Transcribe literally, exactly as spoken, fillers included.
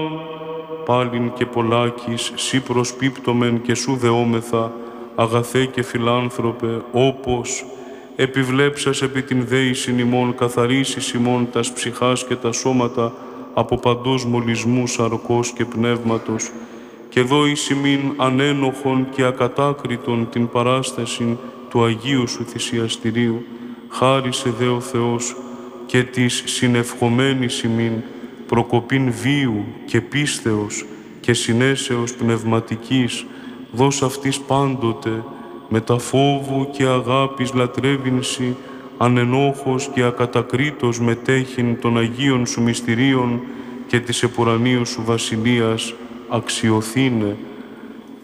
πάλιν και πολλάκις, σύ προσπίπτομεν και σου δεόμεθα, αγαθέ και φιλάνθρωπε, όπως επιβλέψας επί την δέησιν ημών, καθαρίσεις ημών τας ψυχάς και τα σώματα από παντός μολυσμού σαρκός και πνεύματος, και δώης ημίν ανένοχον και ακατάκριτον την παράσταση του Αγίου σου θυσιαστηρίου, χάρισε δε ο Θεός και της συνευχομένης ημίν προκοπήν βίου και πίστεως και συνέσεως πνευματικής, δώσ' αυτής πάντοτε με τα φόβου και αγάπης λατρεύεινση, ανενόχος και ακατακρίτως μετέχειν των Αγίων σου μυστηρίων και της επουρανίου σου βασιλείας αξιοθήνε